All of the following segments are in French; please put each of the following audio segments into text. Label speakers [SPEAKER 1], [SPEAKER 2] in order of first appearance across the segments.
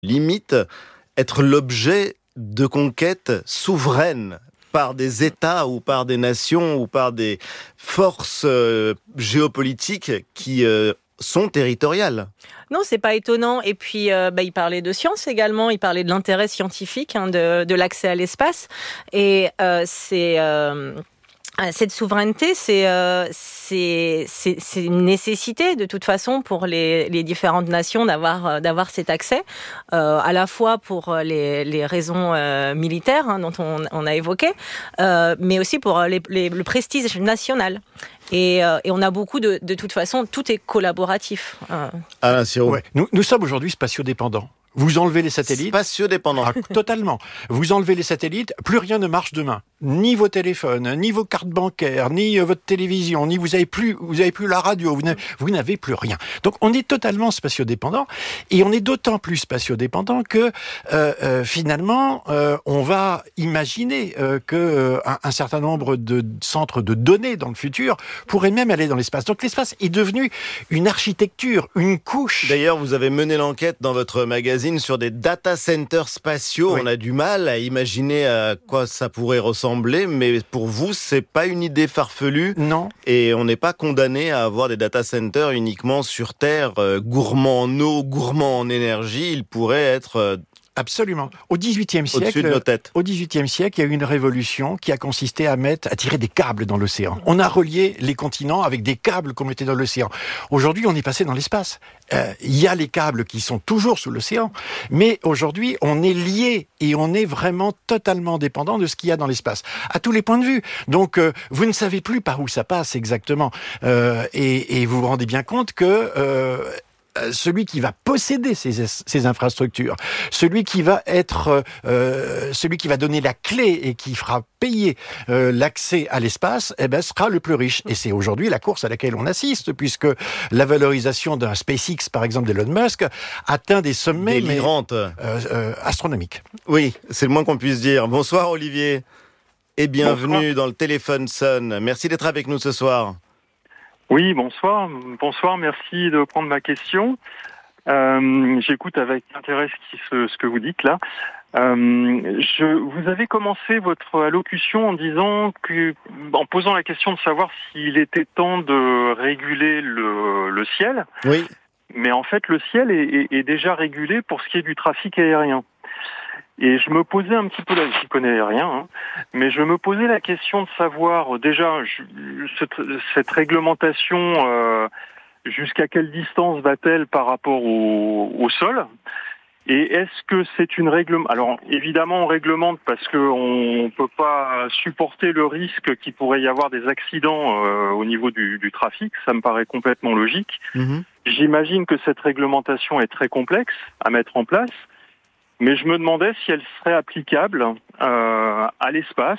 [SPEAKER 1] limite être l'objet de conquêtes souveraines par des États ou par des nations ou par des forces géopolitiques qui sont territoriales.
[SPEAKER 2] Non, c'est pas étonnant. Et puis, il parlait de science également. Il parlait de l'intérêt scientifique de l'accès à l'espace. Et cette souveraineté, c'est une nécessité de toute façon pour les différentes nations d'avoir cet accès, à la fois pour les raisons militaires dont on a évoqué, mais aussi pour le prestige national. Et on a beaucoup de toute façon, tout est collaboratif.
[SPEAKER 1] Alain Sirou.
[SPEAKER 3] Ouais. Nous sommes aujourd'hui spatio-dépendants. Vous enlevez les satellites.
[SPEAKER 1] Spatio-dépendant.
[SPEAKER 3] Totalement. Vous enlevez les satellites, plus rien ne marche demain. Ni vos téléphones, ni vos cartes bancaires, ni votre télévision, ni vous avez plus la radio, vous n'avez plus rien. Donc on est totalement spatio-dépendant, et on est d'autant plus spatio-dépendant que finalement on va imaginer que un certain nombre de centres de données dans le futur pourraient même aller dans l'espace. Donc l'espace est devenu une architecture, une couche.
[SPEAKER 1] D'ailleurs, vous avez mené l'enquête dans votre magazine sur des data centers spatiaux. Oui. On a du mal à imaginer à quoi ça pourrait ressembler, mais pour vous, c'est pas une idée farfelue.
[SPEAKER 3] Non.
[SPEAKER 1] Et on n'est pas condamné à avoir des data centers uniquement sur Terre, gourmands en eau, gourmands en énergie. Ils pourraient être
[SPEAKER 3] Absolument. Au XVIIIe siècle,
[SPEAKER 1] au-dessus de nos têtes.
[SPEAKER 3] Au XVIIIe siècle, il y a eu une révolution qui a consisté à tirer des câbles dans l'océan. On a relié les continents avec des câbles qu'on mettait dans l'océan. Aujourd'hui, on est passé dans l'espace. Il y a les câbles qui sont toujours sous l'océan, mais aujourd'hui, on est lié et on est vraiment totalement dépendant de ce qu'il y a dans l'espace, à tous les points de vue. Donc, vous ne savez plus par où ça passe exactement, et vous vous rendez bien compte que celui qui va posséder ces infrastructures, celui qui va donner la clé et qui fera payer l'accès à l'espace, sera le plus riche. Et c'est aujourd'hui la course à laquelle on assiste, puisque la valorisation d'un SpaceX, par exemple, d'Elon Musk, atteint des sommets
[SPEAKER 1] délirantes,
[SPEAKER 3] astronomiques.
[SPEAKER 1] Oui, c'est le moins qu'on puisse dire. Bonsoir Olivier, et bienvenue dans le Téléphone sonne. Merci d'être avec nous ce soir.
[SPEAKER 4] Oui, bonsoir. Bonsoir, merci de prendre ma question. J'écoute avec intérêt ce que vous dites là. Vous avez commencé votre allocution en disant en posant la question de savoir s'il était temps de réguler le ciel.
[SPEAKER 1] Oui.
[SPEAKER 4] Mais en fait, le ciel est déjà régulé pour ce qui est du trafic aérien. Et je me posais un petit peu là, j'y connais rien, mais je me posais la question de savoir déjà cette réglementation, jusqu'à quelle distance va-t-elle par rapport au sol? Et est-ce que c'est une réglementation? Alors évidemment on réglemente parce qu'on peut pas supporter le risque qu'il pourrait y avoir des accidents au niveau du trafic, ça me paraît complètement logique. Mm-hmm. J'imagine que cette réglementation est très complexe à mettre en place. Mais je me demandais si elle serait applicable à l'espace,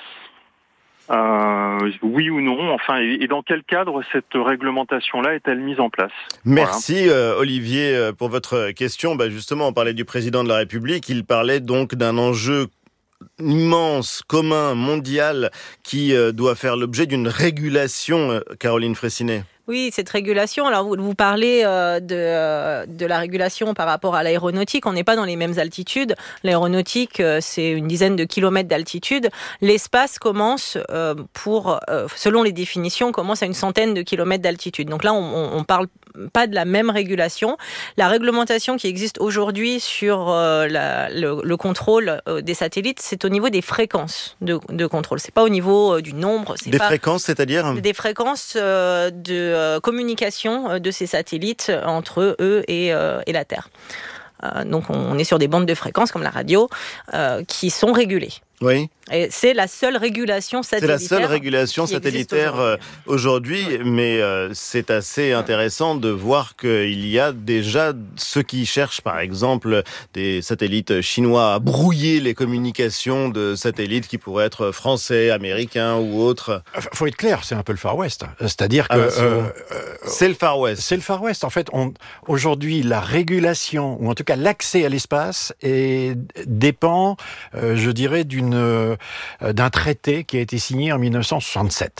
[SPEAKER 4] oui ou non, enfin, et dans quel cadre cette réglementation-là est-elle mise en place?
[SPEAKER 1] Merci Olivier pour votre question. Justement, on parlait du président de la République, il parlait donc d'un enjeu immense, commun, mondial, qui doit faire l'objet d'une régulation, Caroline Fraissinet.
[SPEAKER 2] Oui, cette régulation, alors vous parlez de la régulation par rapport à l'aéronautique, on n'est pas dans les mêmes altitudes. L'aéronautique, c'est une dizaine de kilomètres d'altitude. L'espace commence, selon les définitions, commence à une centaine de kilomètres d'altitude. Donc là, on parle pas de la même régulation. La réglementation qui existe aujourd'hui sur le contrôle des satellites, c'est au niveau des fréquences de contrôle. C'est pas au niveau du nombre.
[SPEAKER 1] Fréquences, c'est-à-dire des
[SPEAKER 2] fréquences de communication de ces satellites entre eux et la Terre. Donc on est sur des bandes de fréquences comme la radio qui sont régulées.
[SPEAKER 1] Oui.
[SPEAKER 2] Et c'est la seule régulation satellitaire.
[SPEAKER 1] C'est la seule régulation satellitaire aujourd'hui, mais c'est assez intéressant de voir qu'il y a déjà ceux qui cherchent, par exemple, des satellites chinois à brouiller les communications de satellites qui pourraient être français, américains ou autres.
[SPEAKER 3] Faut être clair, c'est un peu le Far West. C'est-à-dire que
[SPEAKER 1] c'est le Far West.
[SPEAKER 3] C'est le Far West. En fait, aujourd'hui, la régulation, ou en tout cas l'accès à l'espace, dépend, je dirais, d'un traité qui a été signé en 1967.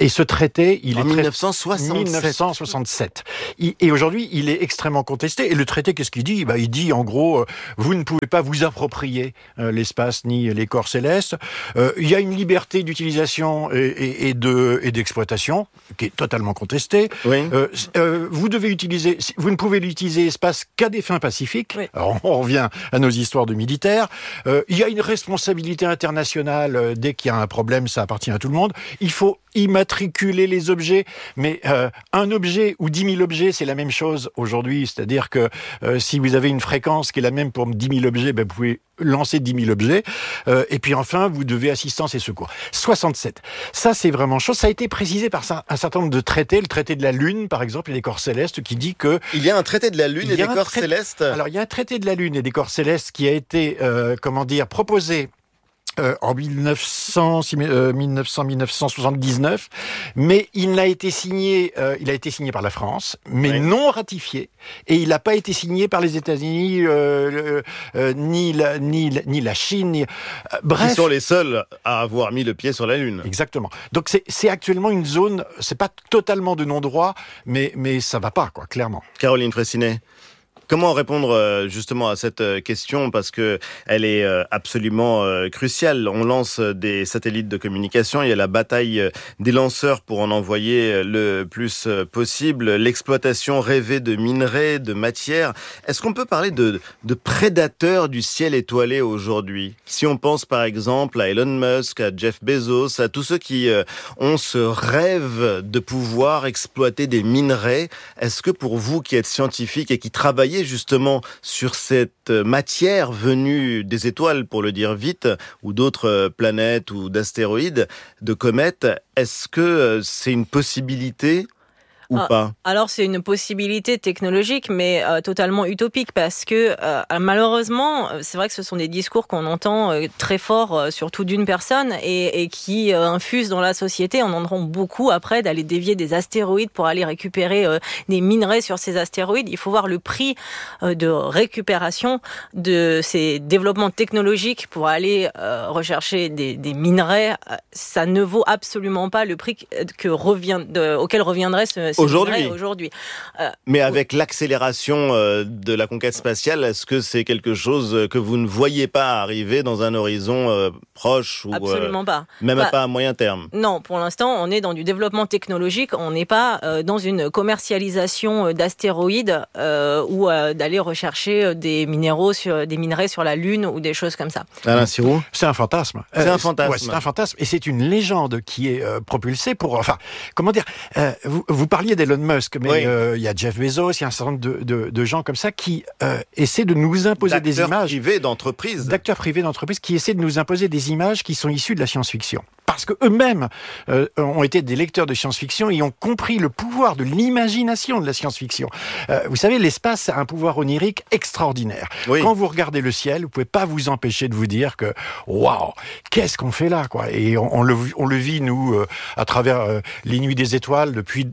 [SPEAKER 3] Et ce traité, il est
[SPEAKER 1] 1967.
[SPEAKER 3] Et aujourd'hui, il est extrêmement contesté. Et le traité, qu'est-ce qu'il dit ? Il dit, en gros, vous ne pouvez pas vous approprier l'espace ni les corps célestes. Il y a une liberté d'utilisation et d'exploitation qui est totalement contestée.
[SPEAKER 1] Oui.
[SPEAKER 3] Vous ne pouvez l'utiliser l'espace qu'à des fins pacifiques.
[SPEAKER 2] Oui.
[SPEAKER 3] Alors, on revient à nos histoires de militaires. Il y a une responsabilité internationale. Dès qu'il y a un problème, ça appartient à tout le monde. Il faut immatriculer les objets, mais un objet ou 10 000 objets, c'est la même chose aujourd'hui. C'est-à-dire que si vous avez une fréquence qui est la même pour 10 000 objets, vous pouvez lancer 10 000 objets. Et puis enfin, vous devez assistance et secours. 67. Ça, c'est vraiment chose. Ça a été précisé par un certain nombre de traités. Le traité de la Lune, par exemple, et des corps célestes, qui dit que...
[SPEAKER 1] Il y a un traité de la Lune et des corps célestes.
[SPEAKER 3] Alors, il y a un traité de la Lune et des corps célestes qui a été, proposé en 1979, mais il a été signé par la France, mais non ratifié, et il n'a pas été signé par les États-Unis, ni la Chine, bref.
[SPEAKER 1] Qui sont les seuls à avoir mis le pied sur la Lune.
[SPEAKER 3] Exactement. Donc c'est actuellement une zone, c'est pas totalement de non-droit, mais ça va pas, quoi, clairement.
[SPEAKER 1] Caroline Fraissinet. Comment répondre justement à cette question, parce que elle est absolument cruciale. On lance des satellites de communication, il y a la bataille des lanceurs pour en envoyer le plus possible, l'exploitation rêvée de minerais, de matières. Est-ce qu'on peut parler de prédateurs du ciel étoilé aujourd'hui ? Si on pense par exemple à Elon Musk, à Jeff Bezos, à tous ceux qui ont ce rêve de pouvoir exploiter des minerais, est-ce que pour vous qui êtes scientifique et qui travaillez justement sur cette matière venue des étoiles, pour le dire vite, ou d'autres planètes ou d'astéroïdes, de comètes, est-ce que c'est une possibilité ou pas ?
[SPEAKER 2] Alors c'est une possibilité technologique, mais totalement utopique, parce que malheureusement, c'est vrai que ce sont des discours qu'on entend très forts, surtout d'une personne, et qui infusent dans la société. On en aura beaucoup après d'aller dévier des astéroïdes pour aller récupérer des minerais sur ces astéroïdes. Il faut voir le prix de récupération de ces développements technologiques pour aller rechercher des minerais. Ça ne vaut absolument pas le prix auquel reviendrait ce aujourd'hui.
[SPEAKER 1] Mais avec l'accélération de la conquête spatiale, est-ce que c'est quelque chose que vous ne voyez pas arriver dans un horizon proche ou
[SPEAKER 2] absolument pas.
[SPEAKER 1] Même pas à moyen terme?
[SPEAKER 2] Non, pour l'instant, on est dans du développement technologique. On n'est pas dans une commercialisation d'astéroïdes ou d'aller rechercher des minerais sur la Lune ou des choses comme ça.
[SPEAKER 1] Alain Sirou ?
[SPEAKER 3] C'est un fantasme.
[SPEAKER 1] C'est un fantasme.
[SPEAKER 3] Ouais, c'est un fantasme. Et c'est une légende qui est propulsée pour... Enfin, comment dire vous parliez d'Elon Musk, mais il y a Jeff Bezos, il y a un certain nombre de gens comme ça qui essaient de nous imposer des images... D'acteurs privés d'entreprise qui essaient de nous imposer des images qui sont issues de la science-fiction. Parce qu'eux-mêmes ont été des lecteurs de science-fiction et ont compris le pouvoir de l'imagination de la science-fiction. Vous savez, l'espace a un pouvoir onirique extraordinaire. Oui. Quand vous regardez le ciel, vous pouvez pas vous empêcher de vous dire que waouh, qu'est-ce qu'on fait là, quoi. Et on le vit, nous, à travers les nuits des étoiles depuis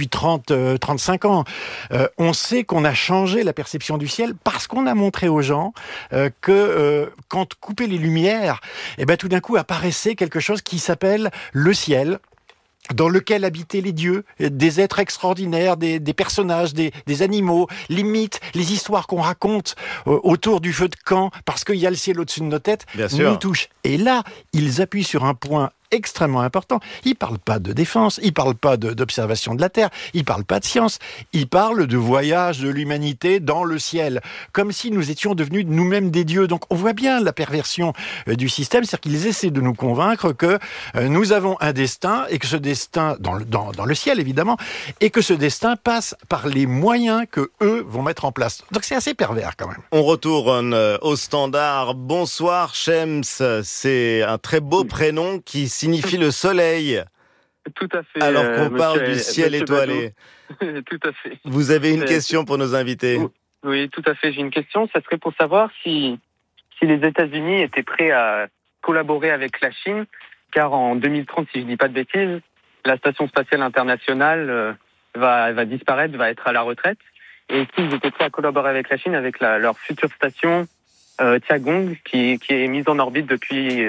[SPEAKER 3] 35 ans. On sait qu'on a changé la perception du ciel parce qu'on a montré aux gens que quand couper les lumières, tout d'un coup apparaissait quelque chose qui s'appelle le ciel, dans lequel habitaient les dieux, des êtres extraordinaires, des personnages, des animaux, les mythes, les histoires qu'on raconte autour du feu de camp, parce qu'il y a le ciel au-dessus de nos têtes, nous touchent. Et là, ils appuient sur un point extrêmement important. Ils parlent pas de défense, ils parlent pas d'observation de la Terre, ils parlent pas de science, ils parlent de voyage de l'humanité dans le ciel, comme si nous étions devenus nous-mêmes des dieux. Donc on voit bien la perversion du système, c'est-à-dire qu'ils essaient de nous convaincre que nous avons un destin, et que ce destin, dans le ciel évidemment, et que ce destin passe par les moyens que eux vont mettre en place. Donc c'est assez pervers quand même.
[SPEAKER 1] On retourne au standard. Bonsoir Shems, c'est un très beau prénom qui signifie le soleil.
[SPEAKER 4] Tout à fait.
[SPEAKER 1] Alors qu'on parle du ciel étoilé.
[SPEAKER 4] Tout à fait.
[SPEAKER 1] Vous avez une question pour nos invités?
[SPEAKER 4] Oui, tout à fait. J'ai une question. Ça serait pour savoir si les États-Unis étaient prêts à collaborer avec la Chine, car en 2030, si je ne dis pas de bêtises, la Station spatiale internationale va disparaître, va être à la retraite. Et s'ils étaient prêts à collaborer avec la Chine, avec leur future station Tiangong, qui est mise en orbite depuis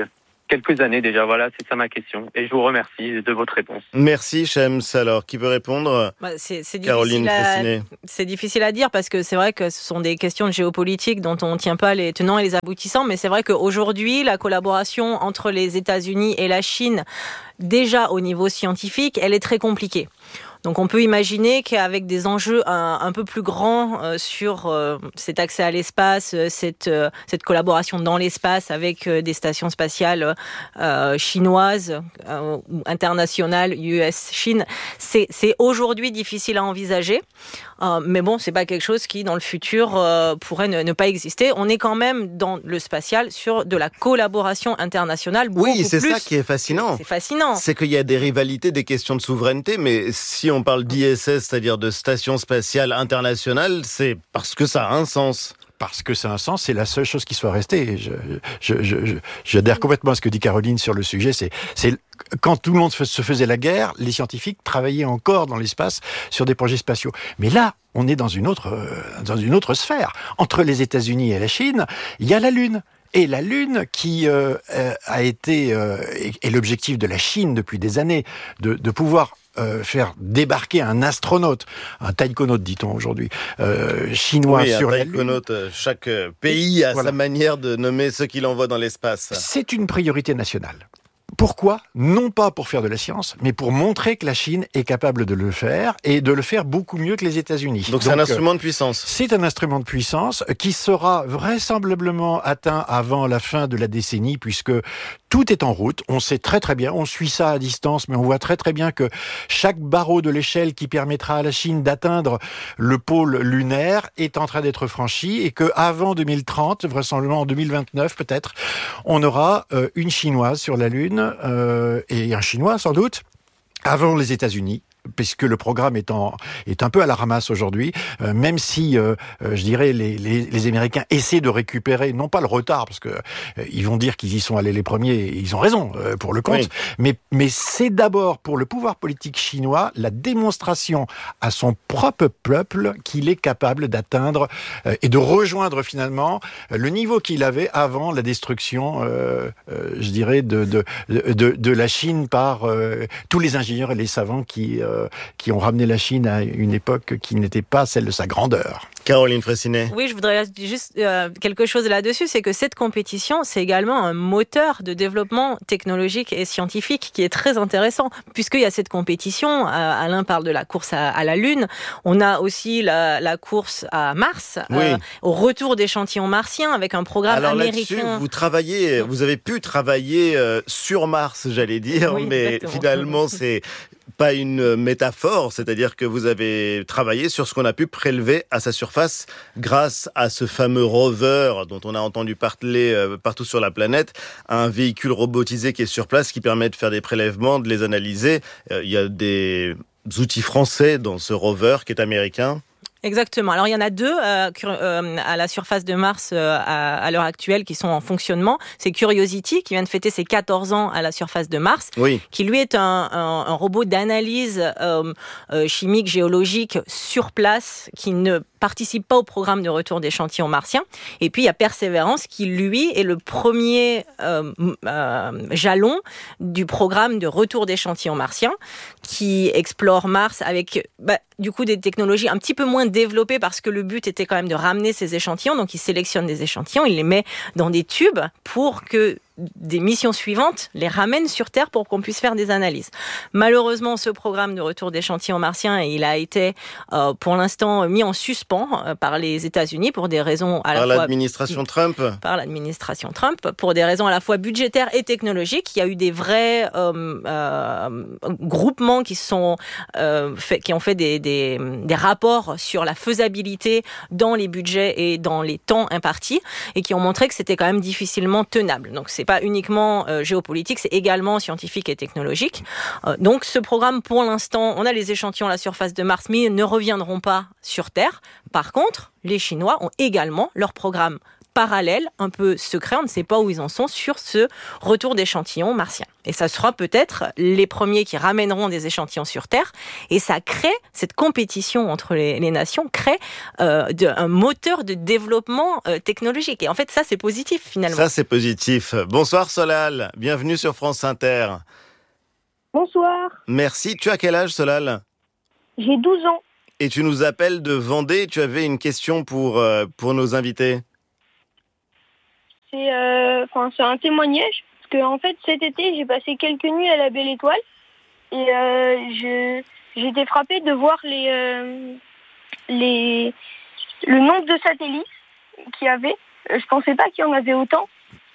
[SPEAKER 5] quelques années déjà. Voilà, c'est ça ma question. Et je vous remercie de votre réponse.
[SPEAKER 1] Merci Shems. Alors, qui veut répondre?
[SPEAKER 2] C'est
[SPEAKER 1] Caroline Fraissinet.
[SPEAKER 2] C'est difficile à dire parce que c'est vrai que ce sont des questions de géopolitique dont on ne tient pas les tenants et les aboutissants, mais c'est vrai qu'aujourd'hui, la collaboration entre les États-Unis et la Chine, déjà au niveau scientifique, elle est très compliquée. Donc on peut imaginer qu'avec des enjeux un peu plus grands sur cet accès à l'espace, cette collaboration dans l'espace avec des stations spatiales chinoises ou internationales, US-Chine, c'est aujourd'hui difficile à envisager. Mais bon, c'est pas quelque chose qui, dans le futur, pourrait ne pas exister. On est quand même dans le spatial sur de la collaboration internationale.
[SPEAKER 1] Oui, c'est ça qui est fascinant.
[SPEAKER 2] C'est fascinant.
[SPEAKER 1] C'est qu'il y a des rivalités, des questions de souveraineté, mais si on parle d'ISS, c'est-à-dire de Station Spatiale Internationale, c'est parce que ça a un sens.
[SPEAKER 3] Parce que ça a un sens, c'est la seule chose qui soit restée. J'adhère complètement à ce que dit Caroline sur le sujet. C'est quand tout le monde se faisait la guerre, les scientifiques travaillaient encore dans l'espace sur des projets spatiaux. Mais là, on est dans une autre sphère. Entre les États-Unis et la Chine, il y a la Lune. Et la Lune, qui a été est l'objectif de la Chine depuis des années, de pouvoir faire débarquer un astronaute, un taïkonaute dit-on aujourd'hui, chinois sur la Lune.
[SPEAKER 1] Oui, un taïkonaute, chaque pays a sa manière de nommer ceux qu'il envoie dans l'espace.
[SPEAKER 3] C'est une priorité nationale. Pourquoi ? Non pas pour faire de la science, mais pour montrer que la Chine est capable de le faire, et de le faire beaucoup mieux que les États-Unis.
[SPEAKER 1] Donc c'est un instrument de puissance.
[SPEAKER 3] C'est un instrument de puissance qui sera vraisemblablement atteint avant la fin de la décennie, puisque tout est en route. On sait très très bien, on suit ça à distance, mais on voit très très bien que chaque barreau de l'échelle qui permettra à la Chine d'atteindre le pôle lunaire est en train d'être franchi, et qu'avant 2030, vraisemblablement en 2029 peut-être, on aura une Chinoise sur la Lune, et un Chinois sans doute, avant les États-Unis, puisque le programme est un peu à la ramasse aujourd'hui, même si, je dirais, les Américains essaient de récupérer, non pas le retard, parce que ils vont dire qu'ils y sont allés les premiers, et ils ont raison pour le compte, oui. mais c'est d'abord pour le pouvoir politique chinois la démonstration à son propre peuple qu'il est capable d'atteindre et de rejoindre finalement le niveau qu'il avait avant la destruction, je dirais, de la Chine par tous les ingénieurs et les savants qui ont ramené la Chine à une époque qui n'était pas celle de sa grandeur.
[SPEAKER 1] Caroline Fraissinet.
[SPEAKER 2] Oui, je voudrais juste quelque chose là-dessus, c'est que cette compétition, c'est également un moteur de développement technologique et scientifique qui est très intéressant, puisqu'il y a cette compétition. Alain parle de la course à la Lune. On a aussi la course à Mars,
[SPEAKER 1] oui.
[SPEAKER 2] Au retour d'échantillons martiens avec un programme américain.
[SPEAKER 1] Alors là-dessus, vous avez pu travailler sur Mars, j'allais dire, oui, mais exactement. Finalement, c'est pas une métaphore, c'est-à-dire que vous avez travaillé sur ce qu'on a pu prélever à sa surface grâce à ce fameux rover dont on a entendu parler partout sur la planète, un véhicule robotisé qui est sur place, qui permet de faire des prélèvements, de les analyser. Il y a des outils français dans ce rover qui est américain.
[SPEAKER 2] Exactement. Alors, il y en a deux à la surface de Mars à l'heure actuelle qui sont en fonctionnement. C'est Curiosity qui vient de fêter ses 14 ans à la surface de Mars, oui. Qui lui est un robot d'analyse chimique, géologique sur place, qui ne participe pas au programme de retour d'échantillons martiens. Et puis, il y a Perseverance qui, lui, est le premier jalon du programme de retour d'échantillons martiens qui explore Mars avec du coup des technologies un petit peu moins développées parce que le but était quand même de ramener ces échantillons. Donc, il sélectionne des échantillons, il les met dans des tubes pour que des missions suivantes les ramènent sur Terre pour qu'on puisse faire des analyses. Malheureusement, ce programme de retour d'échantillons martiens, il a été pour l'instant mis en suspens par les États-Unis pour des raisons à la fois...
[SPEAKER 1] Par l'administration Trump.
[SPEAKER 2] Par l'administration Trump, pour des raisons à la fois budgétaires et technologiques. Il y a eu des vrais groupements qui ont fait des rapports sur la faisabilité dans les budgets et dans les temps impartis et qui ont montré que c'était quand même difficilement tenable. Donc c'est pas uniquement géopolitique, c'est également scientifique et technologique. Donc ce programme, pour l'instant, on a les échantillons à la surface de Mars, mais ils ne reviendront pas sur Terre. Par contre, les Chinois ont également leur programme parallèle, un peu secret, on ne sait pas où ils en sont sur ce retour d'échantillons martiens. Et ça sera peut-être les premiers qui ramèneront des échantillons sur Terre, et ça crée, cette compétition entre les nations, crée un moteur de développement technologique. Et en fait, ça, c'est positif, finalement.
[SPEAKER 1] Ça, c'est positif. Bonsoir Solal, bienvenue sur France Inter.
[SPEAKER 6] Bonsoir.
[SPEAKER 1] Merci. Tu as quel âge, Solal ?
[SPEAKER 6] J'ai 12 ans.
[SPEAKER 1] Et tu nous appelles de Vendée. Tu avais une question pour nos invités.
[SPEAKER 6] C'est un témoignage. Parce que, en fait, cet été, j'ai passé quelques nuits à la Belle Étoile. Et j'ai été frappée de voir le nombre de satellites qu'il y avait. Je pensais pas qu'il y en avait autant.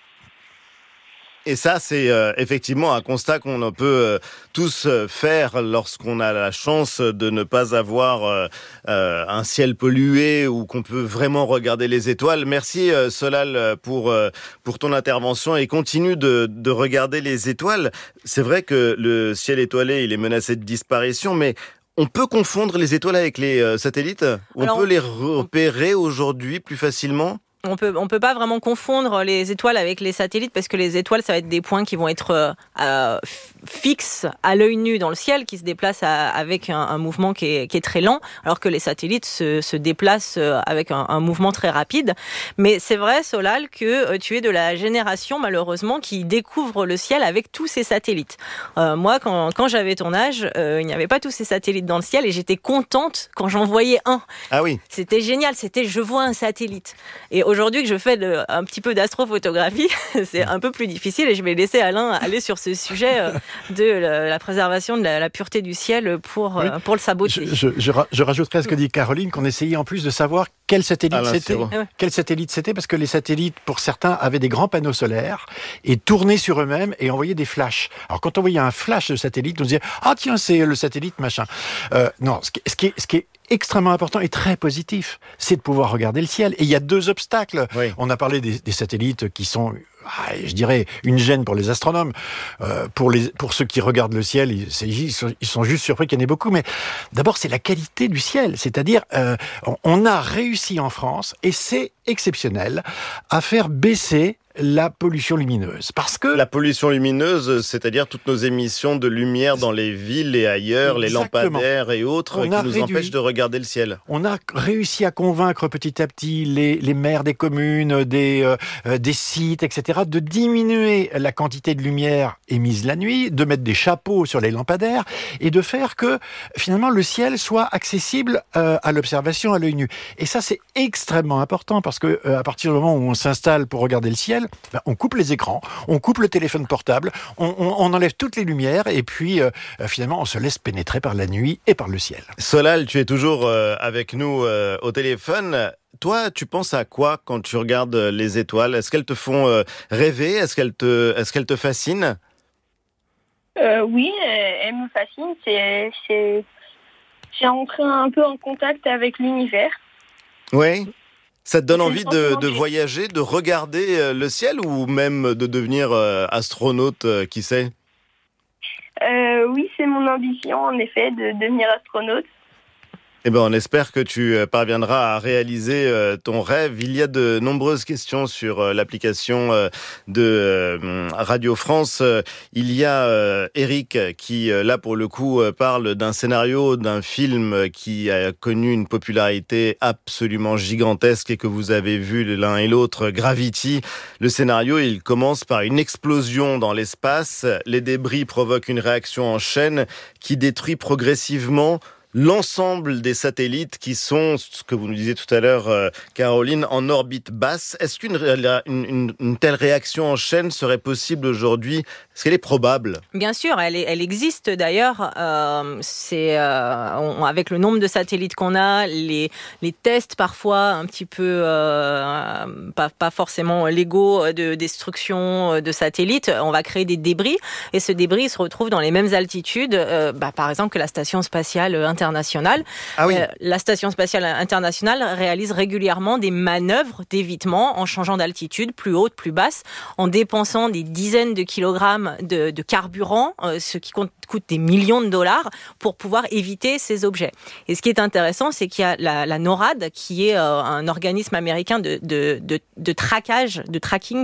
[SPEAKER 1] Et ça, c'est effectivement un constat qu'on peut tous faire lorsqu'on a la chance de ne pas avoir un ciel pollué ou qu'on peut vraiment regarder les étoiles. Merci Solal pour ton intervention et continue de regarder les étoiles. C'est vrai que le ciel étoilé, il est menacé de disparition, mais on peut confondre les étoiles avec les satellites ? On peut les repérer aujourd'hui plus facilement ?
[SPEAKER 2] On peut pas vraiment confondre les étoiles avec les satellites parce que les étoiles, ça va être des points qui vont être fixes à l'œil nu dans le ciel, qui se déplacent avec un mouvement qui est très lent, alors que les satellites se déplacent avec un mouvement très rapide. Mais c'est vrai, Solal, que tu es de la génération, malheureusement, qui découvre le ciel avec tous ces satellites. Moi, quand j'avais ton âge, il n'y avait pas tous ces satellites dans le ciel et j'étais contente quand j'en voyais un.
[SPEAKER 1] Ah oui.
[SPEAKER 2] C'était génial, je vois un satellite. Et aujourd'hui que je fais un petit peu d'astrophotographie, c'est un peu plus difficile et je vais laisser Alain aller sur ce sujet de la préservation de la pureté du ciel pour sa beauté.
[SPEAKER 3] Je rajouterais à ce que dit Caroline qu'on essayait en plus de savoir quel satellite c'était. Quel satellite c'était, parce que les satellites, pour certains, avaient des grands panneaux solaires et tournaient sur eux-mêmes et envoyaient des flashs. Alors quand on voyait un flash de satellite, on disait « Ah tiens, c'est le satellite machin ». Non, ce qui est extrêmement important et très positif, c'est de pouvoir regarder le ciel. Et il y a 2 obstacles. Oui. On a parlé des satellites qui sont, je dirais, une gêne pour les astronomes. Pour ceux qui regardent le ciel, ils sont juste surpris qu'il y en ait beaucoup. Mais d'abord, c'est la qualité du ciel. C'est-à-dire, on a réussi en France, et c'est exceptionnel, à faire baisser la pollution lumineuse. Parce que
[SPEAKER 1] la pollution lumineuse, c'est-à-dire toutes nos émissions de lumière dans les villes et ailleurs, exactement. Les lampadaires et autres qui nous empêchent de regarder le ciel.
[SPEAKER 3] On a réussi à convaincre petit à petit les maires des communes, des sites, etc., de diminuer la quantité de lumière émise la nuit, de mettre des chapeaux sur les lampadaires et de faire que finalement le ciel soit accessible à l'observation à l'œil nu. Et ça, c'est extrêmement important parce que à partir du moment où on s'installe pour regarder le ciel, on coupe les écrans, on coupe le téléphone portable, on enlève toutes les lumières et puis finalement on se laisse pénétrer par la nuit et par le ciel.
[SPEAKER 1] Solal, tu es toujours avec nous au téléphone. Toi, tu penses à quoi quand tu regardes les étoiles ? Est-ce qu'elles te font rêver ? Est-ce qu'elles te fascinent ?
[SPEAKER 6] Oui, elles me fascinent. C'est entrer un peu en contact avec l'univers.
[SPEAKER 1] Oui. Ça te donne envie de voyager, de regarder le ciel ou même de devenir astronaute, qui sait ?
[SPEAKER 6] Oui, c'est mon ambition, en effet, de devenir astronaute.
[SPEAKER 1] Eh ben, on espère que tu parviendras à réaliser ton rêve. Il y a de nombreuses questions sur l'application de Radio France. Il y a Eric qui, là pour le coup, parle d'un scénario d'un film qui a connu une popularité absolument gigantesque et que vous avez vu l'un et l'autre, Gravity. Le scénario, il commence par une explosion dans l'espace. Les débris provoquent une réaction en chaîne qui détruit progressivement l'ensemble des satellites qui sont, ce que vous nous disiez tout à l'heure, Caroline, en orbite basse. Est-ce qu'une telle réaction en chaîne serait possible aujourd'hui ? Est-ce qu'elle est probable ?
[SPEAKER 2] Bien sûr, elle existe d'ailleurs. Avec le nombre de satellites qu'on a, les tests parfois un petit peu pas forcément légaux de destruction de satellites, on va créer des débris et ce débris se retrouve dans les mêmes altitudes, par exemple que la station spatiale internationale internationale.
[SPEAKER 1] Ah oui.
[SPEAKER 2] La Station spatiale internationale réalise régulièrement des manœuvres d'évitement en changeant d'altitude, plus haute, plus basse, en dépensant des dizaines de kilogrammes de carburant, ce qui coûte des millions de dollars, pour pouvoir éviter ces objets. Et ce qui est intéressant, c'est qu'il y a la NORAD, qui est un organisme américain de traquage, de tracking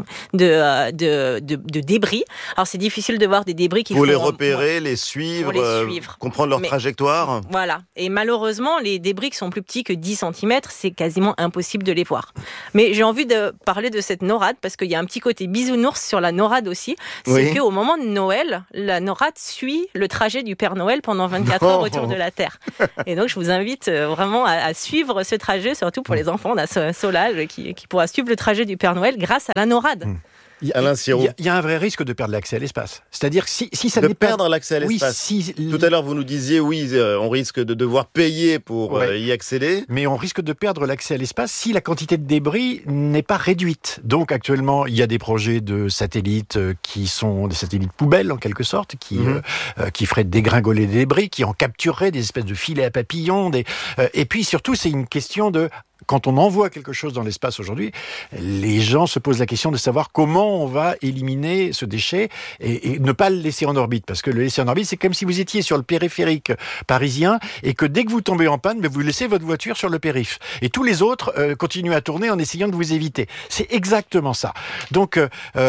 [SPEAKER 2] de débris. Alors c'est difficile de voir des débris qui
[SPEAKER 1] Pour les repérer, les suivre, comprendre leur trajectoire.
[SPEAKER 2] Voilà. Et malheureusement, les débris qui sont plus petits que 10 cm, c'est quasiment impossible de les voir. Mais j'ai envie de parler de cette NORAD parce qu'il y a un petit côté bisounours sur la NORAD aussi. C'est qu'au moment de Noël, la NORAD suit le trajet du Père Noël pendant 24 heures autour de la Terre. Et donc je vous invite vraiment à suivre ce trajet, surtout pour les enfants. On a Solal qui pourra suivre le trajet du Père Noël grâce à la NORAD.
[SPEAKER 1] Alain Sirou.
[SPEAKER 3] Il y a un vrai risque de perdre l'accès à l'espace. C'est-à-dire que si ça
[SPEAKER 1] de
[SPEAKER 3] n'est pas...
[SPEAKER 1] perdre l'accès à l'espace.
[SPEAKER 3] Oui,
[SPEAKER 1] Tout à l'heure, vous nous disiez, on risque de devoir payer pour y accéder.
[SPEAKER 3] Mais on risque de perdre l'accès à l'espace si la quantité de débris n'est pas réduite. Donc actuellement, il y a des projets de satellites qui sont des satellites poubelles en quelque sorte, qui feraient dégringoler des débris, qui en captureraient des espèces de filets à papillons. Et puis surtout, c'est une question de... Quand on envoie quelque chose dans l'espace aujourd'hui, les gens se posent la question de savoir comment on va éliminer ce déchet et ne pas le laisser en orbite. Parce que le laisser en orbite, c'est comme si vous étiez sur le périphérique parisien et que dès que vous tombez en panne, vous laissez votre voiture sur le périph'. Et tous les autres continuent à tourner en essayant de vous éviter. C'est exactement ça. Donc,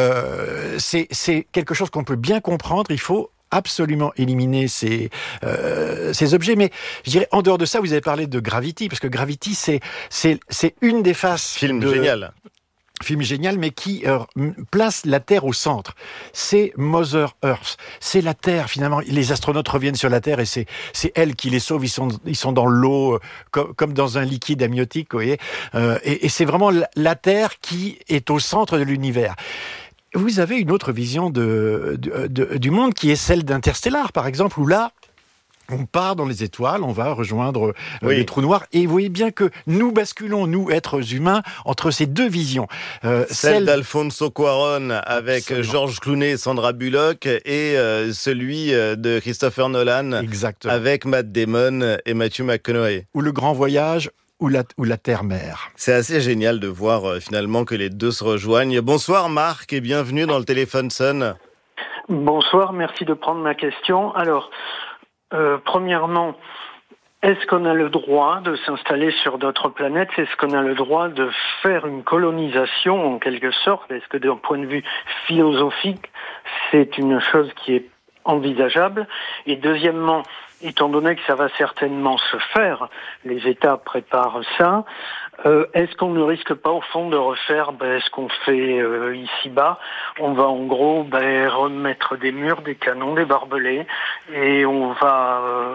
[SPEAKER 3] c'est quelque chose qu'on peut bien comprendre. Il faut absolument éliminer ces objets. Mais je dirais, en dehors de ça, vous avez parlé de Gravity, parce que Gravity, c'est une des faces...
[SPEAKER 1] Film génial,
[SPEAKER 3] mais qui place la Terre au centre. C'est Mother Earth. C'est la Terre, finalement. Les astronautes reviennent sur la Terre et c'est elle qui les sauve. Ils sont dans l'eau, comme dans un liquide amniotique, vous voyez. Et c'est vraiment la Terre qui est au centre de l'univers. Vous avez une autre vision du monde qui est celle d'Interstellar, par exemple, où là, on part dans les étoiles, on va rejoindre les trous noirs. Et vous voyez bien que nous basculons, nous, êtres humains, entre ces deux visions.
[SPEAKER 1] Celle d'Alfonso Cuarón avec George Clooney et Sandra Bullock et celui de Christopher Nolan avec Matt Damon et Matthew McConaughey.
[SPEAKER 3] Ou Le Grand Voyage, ou la terre-mère.
[SPEAKER 1] C'est assez génial de voir finalement que les deux se rejoignent. Bonsoir Marc et bienvenue dans le Téléphone Sun.
[SPEAKER 4] Bonsoir, merci de prendre ma question. Alors, premièrement, est-ce qu'on a le droit de s'installer sur d'autres planètes ? Est-ce qu'on a le droit de faire une colonisation en quelque sorte ? Est-ce que d'un point de vue philosophique, c'est une chose qui est envisageable ? Et deuxièmement, étant donné que ça va certainement se faire, les États préparent ça, est-ce qu'on ne risque pas au fond de refaire ce qu'on fait ici-bas ? On va en gros remettre des murs, des canons, des barbelés, et on va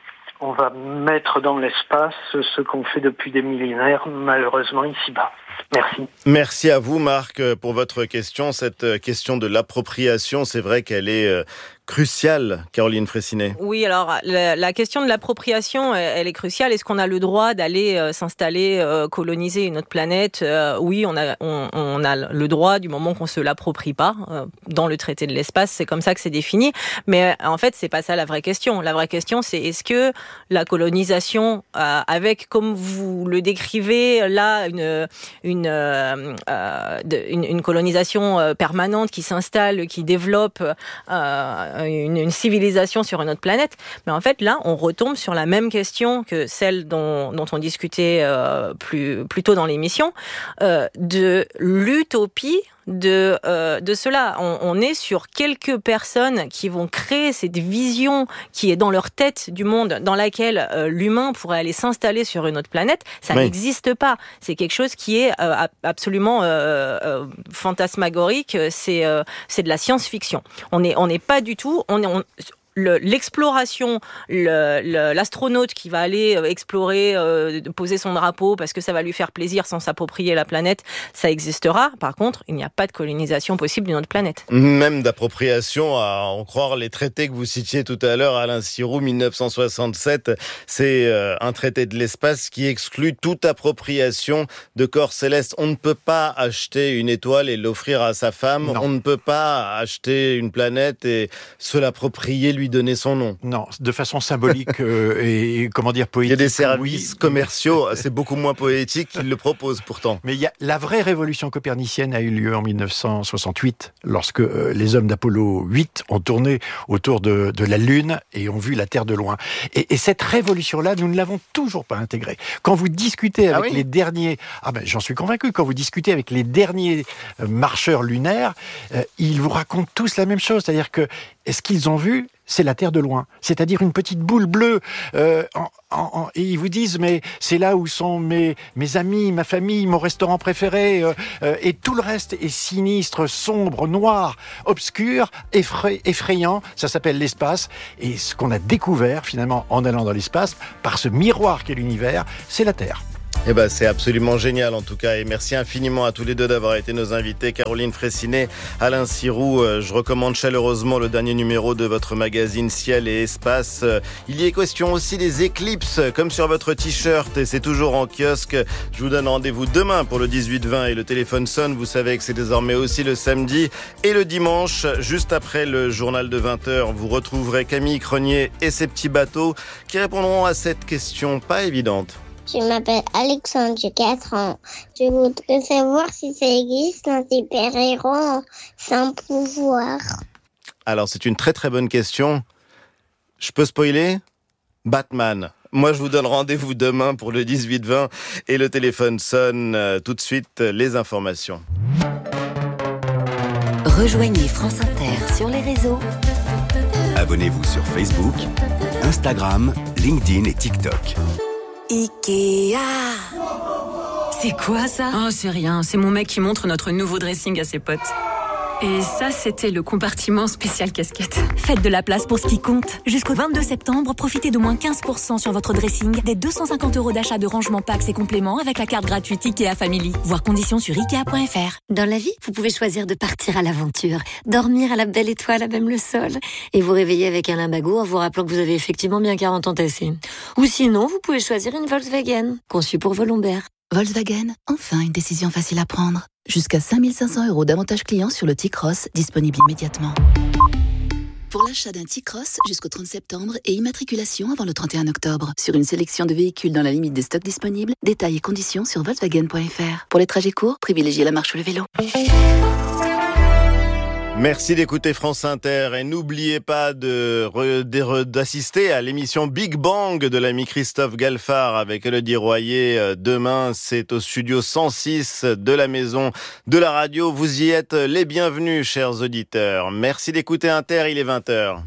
[SPEAKER 4] mettre dans l'espace ce qu'on fait depuis des millénaires, malheureusement ici-bas. Merci.
[SPEAKER 1] Merci à vous Marc pour votre question. Cette question de l'appropriation, c'est vrai qu'elle est cruciale, Caroline Fraissinet.
[SPEAKER 2] Oui, alors la question de l'appropriation, elle est cruciale. Est-ce qu'on a le droit d'aller s'installer, coloniser une autre planète ? Oui, on a le droit du moment qu'on se l'approprie pas. Dans le traité de l'espace, c'est comme ça que c'est défini. Mais en fait, c'est pas ça la vraie question. La vraie question, c'est est-ce que la colonisation, avec, comme vous le décrivez là, une colonisation permanente qui s'installe, qui développe une civilisation sur une autre planète. Mais en fait, là, on retombe sur la même question que celle dont on discutait plus tôt dans l'émission, de l'utopie de cela. On est sur quelques personnes qui vont créer cette vision qui est dans leur tête du monde, dans laquelle l'humain pourrait aller s'installer sur une autre planète. Ça n'existe pas. C'est quelque chose qui est absolument fantasmagorique. C'est de la science-fiction. On n'est pas du tout... L'exploration, l'astronaute qui va aller explorer, poser son drapeau parce que ça va lui faire plaisir sans s'approprier la planète, ça existera. Par contre, il n'y a pas de colonisation possible d'une autre planète.
[SPEAKER 1] Même d'appropriation, à en croire les traités que vous citiez tout à l'heure, Alain Sirou, 1967, c'est un traité de l'espace qui exclut toute appropriation de corps célestes. On ne peut pas acheter une étoile et l'offrir à sa femme. Non. On ne peut pas acheter une planète et se l'approprier lui donner son nom.
[SPEAKER 3] Non, de façon symbolique et comment dire poétique.
[SPEAKER 1] Il y a des services commerciaux, c'est beaucoup moins poétique qu'ils le proposent pourtant.
[SPEAKER 3] Mais la vraie révolution copernicienne a eu lieu en 1968, lorsque les hommes d'Apollo 8 ont tourné autour de la Lune et ont vu la Terre de loin. Et cette révolution-là, nous ne l'avons toujours pas intégrée. Quand vous discutez avec les derniers... j'en suis convaincu, quand vous discutez avec les derniers marcheurs lunaires, ils vous racontent tous la même chose, c'est-à-dire que ce qu'ils ont vu, c'est la Terre de loin, c'est-à-dire une petite boule bleue. Et ils vous disent, mais c'est là où sont mes amis, ma famille, mon restaurant préféré, et tout le reste est sinistre, sombre, noir, obscur, effrayant. Ça s'appelle l'espace. Et ce qu'on a découvert, finalement, en allant dans l'espace, par ce miroir qu'est l'univers, c'est la Terre.
[SPEAKER 1] C'est absolument génial en tout cas, et merci infiniment à tous les deux d'avoir été nos invités. Caroline Fraissinet, Alain Sirou, je recommande chaleureusement le dernier numéro de votre magazine Ciel et Espace. Il y est question aussi des éclipses, comme sur votre t-shirt, et c'est toujours en kiosque. Je vous donne rendez-vous demain pour le 18-20 et le téléphone sonne. Vous savez que c'est désormais aussi le samedi et le dimanche. Juste après le journal de 20h, vous retrouverez Camille Cronier et ses petits bateaux qui répondront à cette question pas évidente.
[SPEAKER 7] Je m'appelle Alexandre, j'ai 4 ans. Je voudrais savoir si ça existe un super-héros sans pouvoir.
[SPEAKER 1] Alors, c'est une très très bonne question. Je peux spoiler ? Batman. Moi, je vous donne rendez-vous demain pour le 18-20 et le téléphone sonne. Tout de suite, les informations.
[SPEAKER 8] Rejoignez France Inter sur les réseaux.
[SPEAKER 9] Abonnez-vous sur Facebook, Instagram, LinkedIn et TikTok.
[SPEAKER 8] Ikea. C'est quoi ça ?
[SPEAKER 10] Oh, c'est rien. C'est mon mec qui montre notre nouveau dressing à ses potes. Et ça, c'était le compartiment spécial casquette.
[SPEAKER 8] Faites de la place pour ce qui compte. Jusqu'au 22 septembre, profitez d'au moins 15% sur votre dressing, des 250 € d'achat de rangement packs et compléments avec la carte gratuite Ikea Family. Voir conditions sur Ikea.fr.
[SPEAKER 11] Dans la vie, vous pouvez choisir de partir à l'aventure, dormir à la belle étoile à même le sol, et vous réveiller avec un limbago en vous rappelant que vous avez effectivement bien 40 ans tassés. Ou sinon, vous pouvez choisir une Volkswagen, conçue pour vos lombaires.
[SPEAKER 12] Volkswagen, enfin une décision facile à prendre. Jusqu'à 5 500 € d'avantages clients sur le T-Cross, disponible immédiatement. Pour l'achat d'un T-Cross jusqu'au 30 septembre et immatriculation avant le 31 octobre. Sur une sélection de véhicules dans la limite des stocks disponibles, détails et conditions sur Volkswagen.fr. Pour les trajets courts, privilégiez la marche ou le vélo.
[SPEAKER 1] Merci d'écouter France Inter et n'oubliez pas d'assister à l'émission Big Bang de l'ami Christophe Galfard avec Elodie Royer. Demain, c'est au studio 106 de la maison de la radio. Vous y êtes les bienvenus, chers auditeurs. Merci d'écouter Inter, il est 20h.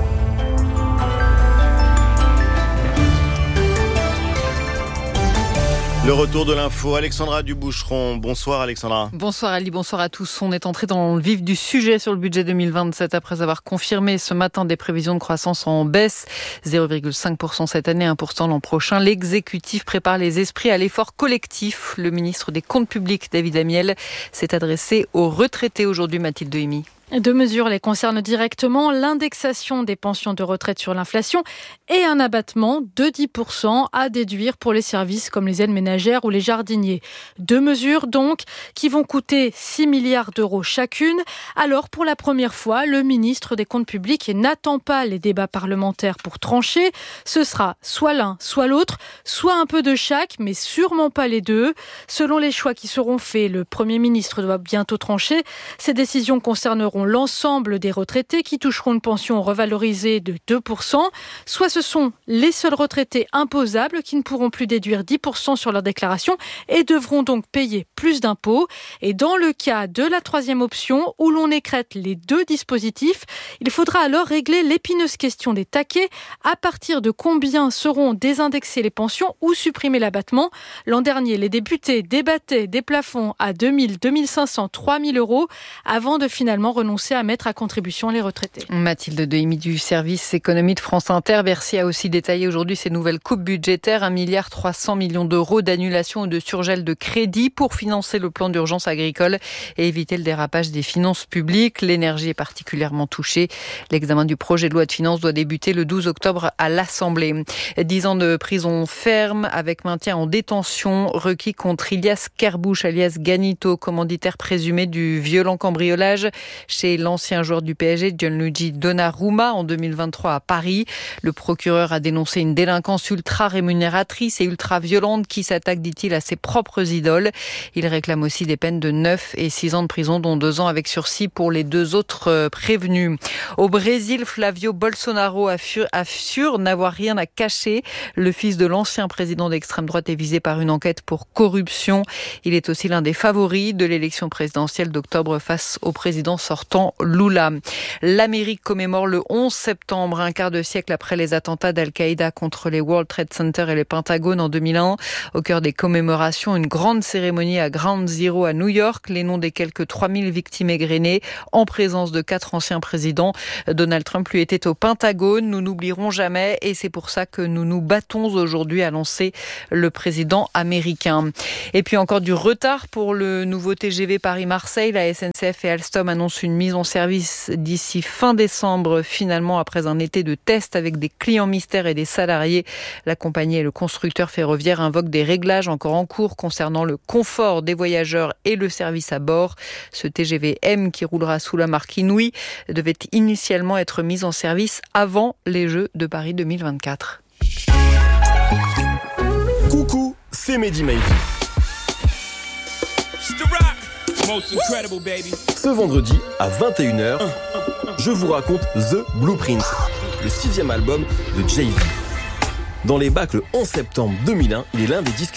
[SPEAKER 1] Le retour de l'info, Alexandra Duboucheron. Bonsoir Alexandra.
[SPEAKER 13] Bonsoir Ali, bonsoir à tous. On est entré dans le vif du sujet sur le budget 2027 après avoir confirmé ce matin des prévisions de croissance en baisse. 0,5% cette année, 1% l'an prochain. L'exécutif prépare les esprits à l'effort collectif. Le ministre des Comptes publics, David Amiel, s'est adressé aux retraités aujourd'hui, Mathilde Dehimi.
[SPEAKER 14] 2 mesures les concernent directement, l'indexation des pensions de retraite sur l'inflation et un abattement de 10% à déduire pour les services comme les aides ménagères ou les jardiniers. 2 mesures donc qui vont coûter 6 milliards d'euros chacune. Alors pour la première fois, le ministre des Comptes publics n'attend pas les débats parlementaires pour trancher. Ce sera soit l'un, soit l'autre, soit un peu de chaque, mais sûrement pas les deux. Selon les choix qui seront faits, le Premier ministre doit bientôt trancher. Ces décisions concerneront l'ensemble des retraités qui toucheront une pension revalorisée de 2%, soit ce sont les seuls retraités imposables qui ne pourront plus déduire 10% sur leur déclaration et devront donc payer plus d'impôts. Et dans le cas de la troisième option, où l'on écrête les deux dispositifs, il faudra alors régler l'épineuse question des taquets. À partir de combien seront désindexées les pensions ou supprimer l'abattement ? L'an dernier, les députés débattaient des plafonds à 2 000, 2 500, 3 000 euros avant de finalement renoncer à mettre à contribution les retraités.
[SPEAKER 13] Mathilde Dehimi du service économie de France Inter. Bercy a aussi détaillé aujourd'hui ses nouvelles coupes budgétaires, 1,3 milliard d'euros d'annulation ou de surgel de crédit pour financer le plan d'urgence agricole et éviter le dérapage des finances publiques. L'énergie est particulièrement touchée. L'examen du projet de loi de finances doit débuter le 12 octobre à l'Assemblée. 10 ans de prison ferme avec maintien en détention requis contre Ilias Kerrbouch alias Ganito, commanditaire présumé du violent cambriolage caché l'ancien joueur du PSG, Gianluigi Donnarumma, en 2023 à Paris. Le procureur a dénoncé une délinquance ultra rémunératrice et ultra violente qui s'attaque, dit-il, à ses propres idoles. Il réclame aussi des peines de 9 et 6 ans de prison, dont 2 ans avec sursis pour les 2 autres prévenus. Au Brésil, Flavio Bolsonaro assure n'avoir rien à cacher. Le fils de l'ancien président d'extrême droite est visé par une enquête pour corruption. Il est aussi l'un des favoris de l'élection présidentielle d'octobre face au président sortant Lula. L'Amérique commémore le 11 septembre, un quart de siècle après les attentats d'Al-Qaïda contre les World Trade Center et le Pentagone en 2001. Au cœur des commémorations, une grande cérémonie à Ground Zero à New York, les noms des quelques 3000 victimes égrenées, en présence de 4 anciens présidents. Donald Trump lui était au Pentagone. Nous n'oublierons jamais et c'est pour ça que nous nous battons aujourd'hui, a lancé le président américain. Et puis encore du retard pour le nouveau TGV Paris-Marseille. La SNCF et Alstom annoncent une mise en service d'ici fin décembre, finalement après un été de tests avec des clients mystères et des salariés. La compagnie et le constructeur ferroviaire invoquent des réglages encore en cours concernant le confort des voyageurs et le service à bord. Ce TGV M qui roulera sous la marque Inouï devait initialement être mis en service avant les Jeux de Paris 2024.
[SPEAKER 15] Coucou, c'est Mehdi Maizy. Ce vendredi à 21h, je vous raconte The Blueprint, le 6e album de Jay-Z. Dans les bacs le 11 septembre 2001, il est l'un des disques